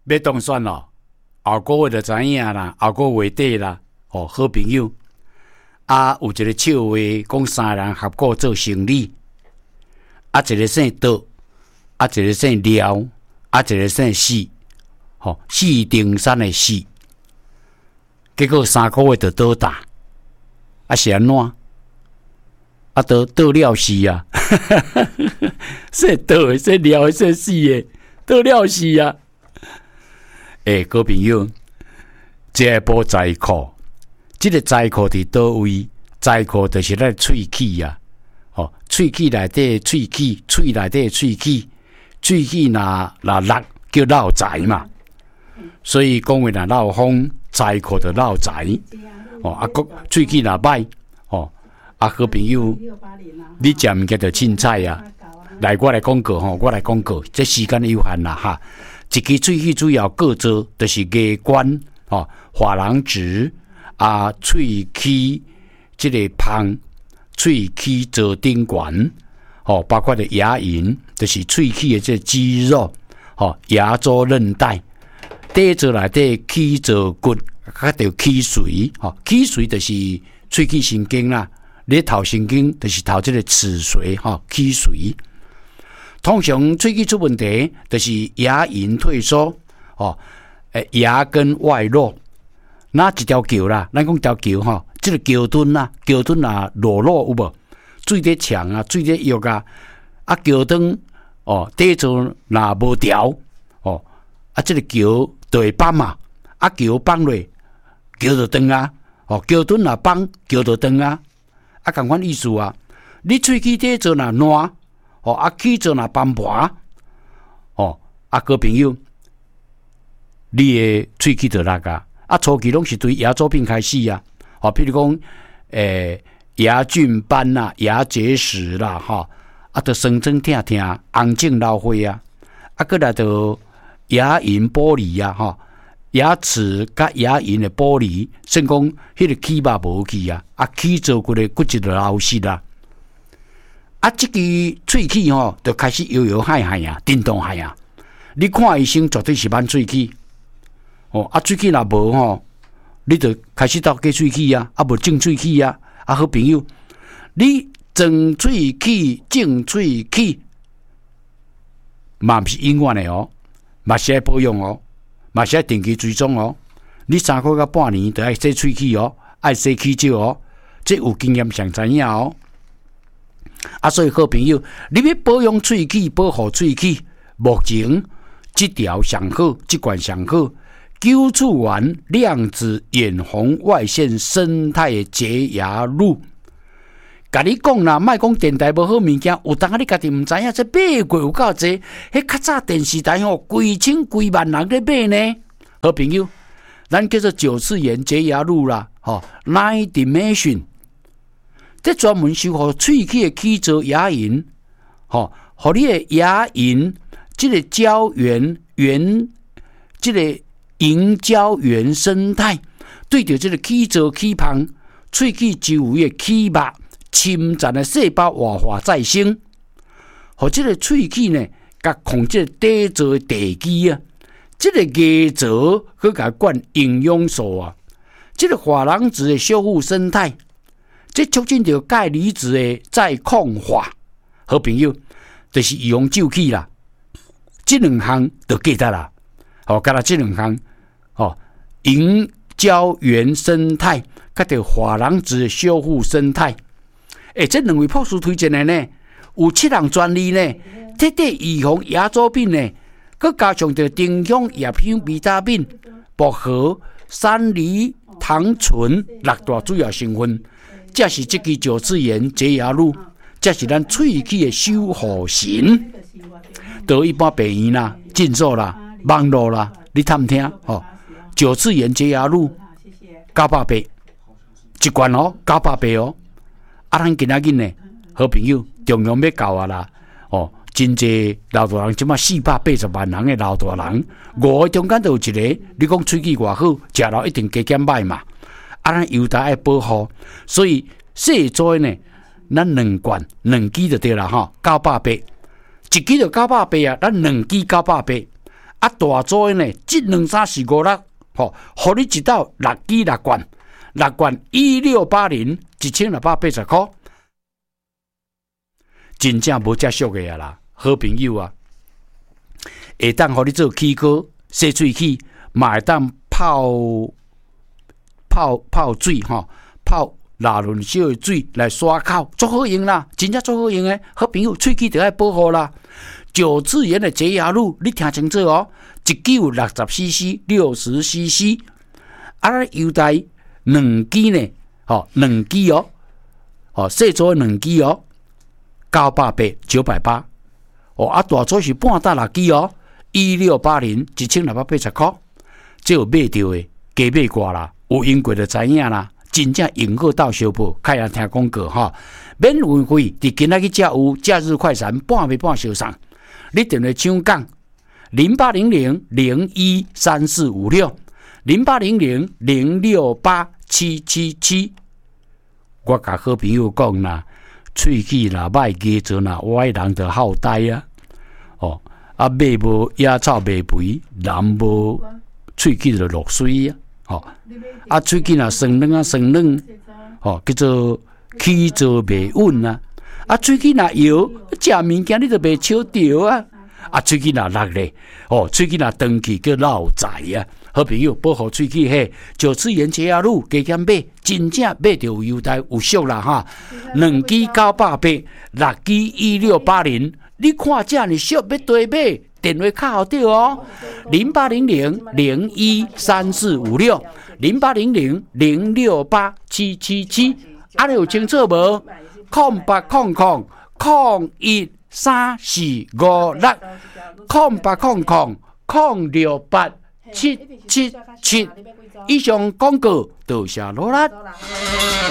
要当选咯，后个月就知影啦，后个月底啦，好朋友。有一个笑话，讲三人合股做生意，一个姓刀，一个姓廖，一个姓四，四丁山的四。结果3个月就倒大，是安怎？倒了死啊！姓倒的、姓廖的、姓四的，倒了死啊！各位朋友，这部财库。这个财库伫倒位？财库就是咱喙齿啊，喙齿内底喙齿，喙内底喙齿，喙齿若落叫落财嘛。所以讲话若落风，财库就落财。喙齿若歹，好朋友，你食物件就凊彩啊。来，我来讲过我来讲过，这时间有限啦哈。一支喙齿主要构造就是牙关、珐琅质。喙齿这个芳，喙齿座顶管，包括的牙龈，就是喙齿的这肌肉，牙周韧带，底座内底齿座骨，还有齿髓，齿髓就是喙齿神经啦，你头神经就是头这个齿髓，齿髓。通常喙齿出问题，就是牙龈退缩，牙根外露。那一条桥啦，咱讲条桥这个桥墩啦，桥墩裸露有无？水在墙啊，水在药啊，桥墩底座若无调这个桥就会崩嘛，桥崩落，桥就断啊，桥墩若崩，桥就断啊，同款意思啊。你喙齿底座若烂，齿座若崩盘，各位朋友，你的喙齿就落啊。初期拢是对牙周病开始啊，譬如讲，牙菌斑啦、牙结石啦，就酸酸痛痛、红肿老花啊，过来就牙龈剥离啊，牙齿甲牙龈的剥离，算讲迄个齿肉无去啊，齿座骨的骨质就流失啦。这支喙齿就开始摇摇摆摆啊，震动摆啊。你看医生绝对是挽喙齿。喙齿若无你就开始到假喙齿啊，无正喙齿啊，好朋友，你装喙齿、正喙齿，嘛不是永远的嘛是要保养嘛是要定期追踪你3个月到半年就要洗喙齿爱洗齿石这有经验上知影所以好朋友，你要保养喙齿、保护喙齿，目前这条上好，这款上好。揪出完量子眼红外线生态洁牙露，甲你讲啦，莫讲电台无好物件，有当你家己毋知影，这买过有够济。迄较早电视台几千几万人咧买呢。好朋友，咱叫做9次元洁牙露啦，Nine Dimension， 这专门修护喙齿的齿座牙龈，互你的牙龈这个胶原这个。凝胶原生态对着这个齿座齿旁、喙齿周围的齿肉侵占的细胞活化再生，和这个喙齿呢，甲控制底座的地基啊，这个牙座去甲灌营养素啊，这个珐琅质的修复生态，这促进着钙离子的再控化。好朋友，就是用救气啦，这两项就记得啦。甲它这两项。凝胶原生态，甲着珐琅质修复生态，这两位博士推荐的呢，有7项专利呢，彻底预防牙周病呢，佮加上着丁香、叶香、维他命、薄荷、山梨、糖醇6大主要成分，这是这支9次元洁牙露，这是咱喙齿的修护神。到一般病院啦、诊所啦、网络啦，你探听9次元洁牙露980，一罐980咱今仔日呢，好朋友中央要到啦真济老大人，即马480万人的老大人，5个中间就有一个，你讲喙齿偌好，食了一定加减歹嘛。咱优待爱保护，所以细做呢，咱2罐2支就对啦980，1支就980咱2支980 啊，大组的呢，即2、3、4、5、6，吼，互你一道6支6罐，6罐1680，1680块，真正无遮俗的啊啦，好朋友啊，会当互你做起锅、洗喙齿，嘛会当泡水吼，泡纳仑小的水来刷口，足好用啦，真正足好用的，好朋友喙齿就要保护啦。9次元的洁牙乳，你听清楚哦，1960cc、60cc， 啊，优待2支呢，吼，2支哦，哦，细组的2支哦，980、980，哦，啊，大组是半打6支哦，1680，1680块，这有买到的，加买挂啦，有用过就知影啦。真正用好到相报，开人听广告哈，免运费，伫今仔日才有假日快闪，半卖半相送。你电话抢讲0800-0134560，0800-0687777。我甲好朋友讲啦，喙齿若歹加做啦，歪人就好呆啊。哦，啊马无野草袂肥，人无喙齿就落水啊。哦，啊喙齿若酸软啊酸软，哦叫做起坐袂稳啊。啊喙齿若摇，食物件你就袂笑着啊。啊，喙齿若落咧，哦，喙齿若长去叫落在啊。好朋友，保护喙齿嘿，9次元洁牙乳加减买，真正买着有优待有俗啦哈。2支980，6支1680，你看这呢俗要多买，电话卡好着哦。0800-0134560，0800-0687777，啊，你有清楚无？0800-0387777，以上广告多谢罗拉。